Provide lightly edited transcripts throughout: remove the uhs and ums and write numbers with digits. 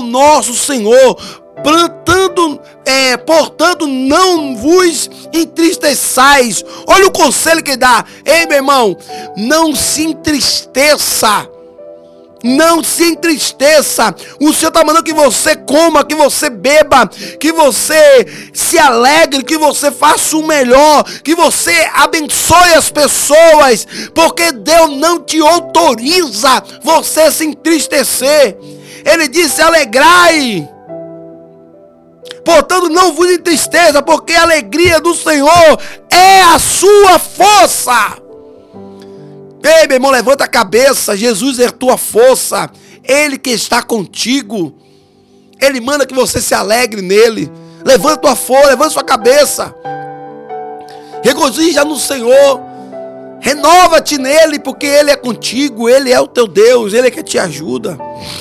nosso Senhor. Portanto, não vos entristeçais. Olha o conselho que dá. Ei, meu irmão, não se entristeça. Não se entristeça. O Senhor está mandando que você coma, que você beba, que você se alegre, que você faça o melhor, que você abençoe as pessoas, porque Deus não te autoriza você se entristecer. Ele disse: alegrai. Portanto, não vos entristeça, porque a alegria do Senhor é a sua força. Ei, meu irmão, levanta a cabeça. Jesus é a tua força. Ele que está contigo. Ele manda que você se alegre nele. Levanta tua força, levanta sua cabeça. Regozija no Senhor. Renova-te nele, porque ele é contigo. Ele é o teu Deus. Ele é que te ajuda.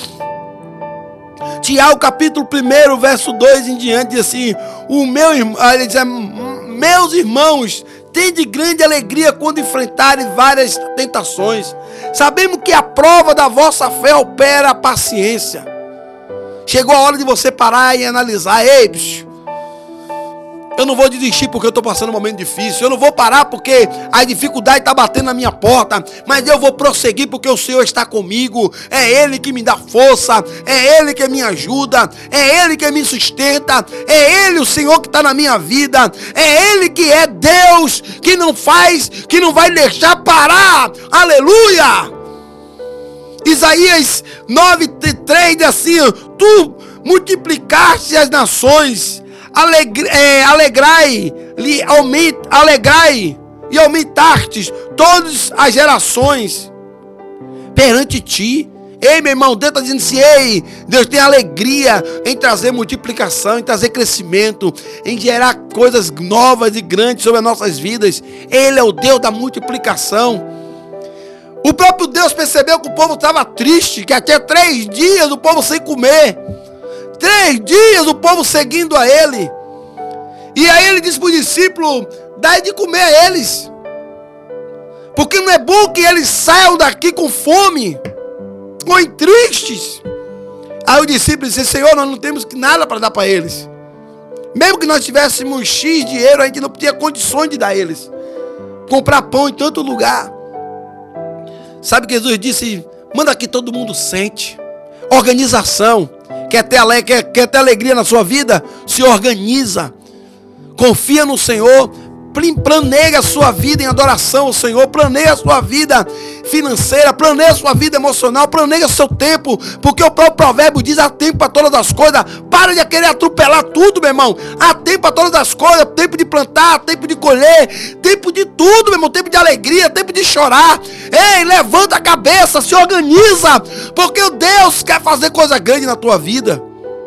Tiago capítulo 1, verso 2 em diante, diz assim: ele diz, meus irmãos, tende grande alegria quando enfrentarem várias tentações. Sabemos que a prova da vossa fé opera a paciência. Chegou a hora de você parar e analisar. Ei, bicho, eu não vou desistir porque eu estou passando um momento difícil. Eu não vou parar porque a dificuldade está batendo na minha porta. Mas eu vou prosseguir porque o Senhor está comigo. É Ele que me dá força. É Ele que me ajuda. É Ele que me sustenta. É Ele, o Senhor, que está na minha vida. É Ele que é Deus, que não vai deixar parar. Aleluia! Isaías 9:3 diz assim: tu multiplicaste as nações. Alegrai e aumentastes todas as gerações perante ti. Ei, meu irmão, Deus está dizendo assim: ei, Deus tem alegria em trazer multiplicação, em trazer crescimento, em gerar coisas novas e grandes sobre as nossas vidas. Ele é o Deus da multiplicação. O próprio Deus percebeu que o povo estava triste, que até 3 dias o povo sem comer. 3 dias o povo seguindo a ele. E aí ele disse para os discípulos: dai de comer a eles, porque não é bom que eles saiam daqui com fome ou tristes. Aí o discípulo disse: Senhor, nós não temos nada para dar para eles. Mesmo que nós tivéssemos X dinheiro, a gente não tinha condições de dar a eles. Comprar pão em tanto lugar. Sabe o que Jesus disse? Manda que todo mundo sente. Organização. Quer ter alegria na sua vida? Se organiza. Confia no Senhor. Planeja a sua vida em adoração ao Senhor. Planeja a sua vida financeira. Planeja a sua vida emocional. Planeja o seu tempo. Porque o próprio provérbio diz: há tempo para todas as coisas. Para de querer atropelar tudo, meu irmão. Há tempo para todas as coisas. Tempo de plantar, tempo de colher. Tempo de tudo, meu irmão. Tempo de alegria, tempo de chorar. Ei, levanta a cabeça, se organiza. Porque Deus quer fazer coisa grande na tua vida.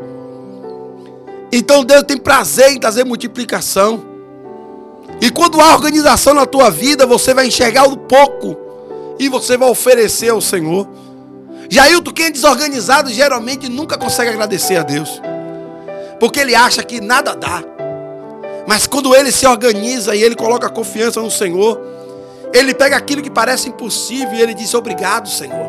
Então Deus tem prazer em trazer multiplicação. E quando há organização na tua vida, você vai enxergar o pouco e você vai oferecer ao Senhor. Jailton, quem é desorganizado geralmente nunca consegue agradecer a Deus, porque ele acha que nada dá. Mas quando ele se organiza e ele coloca confiança no Senhor, ele pega aquilo que parece impossível e ele diz: obrigado, Senhor.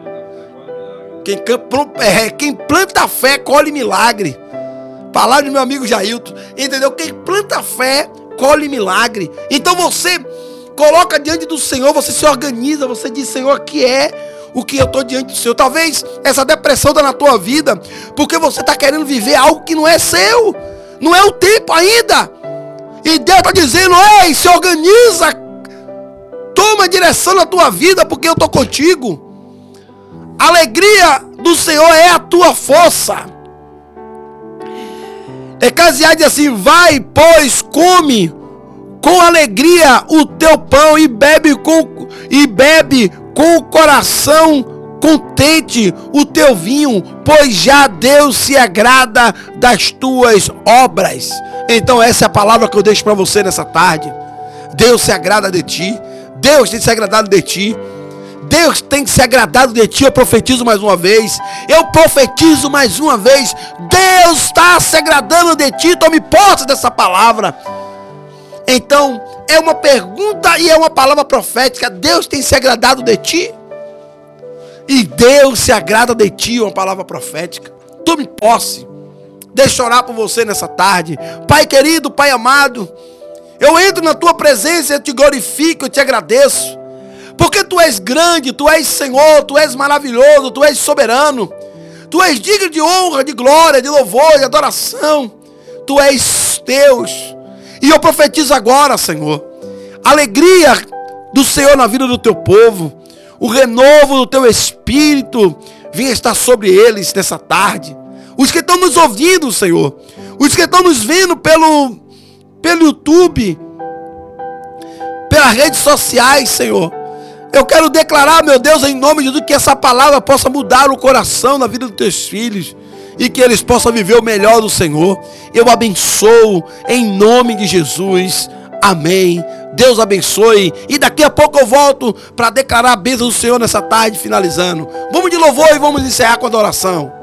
Quem planta fé colhe milagre. Palavra do meu amigo Jailton, entendeu? Quem planta fé colhe milagre. Então você coloca diante do Senhor, você se organiza, você diz: Senhor, aqui é o que eu estou diante do Senhor. Talvez essa depressão está na tua vida porque você está querendo viver algo que não é seu, não é o tempo ainda. E Deus está dizendo: ei, se organiza, toma direção na tua vida, porque eu estou contigo. A alegria do Senhor é a tua força. Eclesiastes diz assim: vai, pois, come com alegria o teu pão e bebe com o coração contente o teu vinho, pois já Deus se agrada das tuas obras. Então essa é a palavra que eu deixo para você nessa tarde. Deus se agrada de ti. Deus tem se agradado de ti. Deus tem se agradado de ti. Eu profetizo mais uma vez. Deus está se agradando de ti. Tome posse dessa palavra. Então, é uma pergunta e é uma palavra profética. Deus tem se agradado de ti? E Deus se agrada de ti, uma palavra profética. Tome posse. Deixa eu orar por você nessa tarde. Pai querido, Pai amado, eu entro na tua presença, eu te glorifico, eu te agradeço. Porque tu és grande, tu és Senhor, tu és maravilhoso, tu és soberano. Tu és digno de honra, de glória, de louvor, de adoração. Tu és Deus. E eu profetizo agora, Senhor, alegria do Senhor na vida do teu povo. O renovo do teu Espírito venha estar sobre eles nessa tarde. Os que estão nos ouvindo, Senhor. Os que estão nos vendo pelo YouTube, pelas redes sociais, Senhor. Eu quero declarar, meu Deus, em nome de Jesus, que essa palavra possa mudar o coração na vida dos teus filhos e que eles possam viver o melhor do Senhor. Eu abençoo em nome de Jesus. Amém. Deus abençoe. E daqui a pouco eu volto para declarar a bênção do Senhor nessa tarde, finalizando. Vamos de louvor e vamos encerrar com adoração.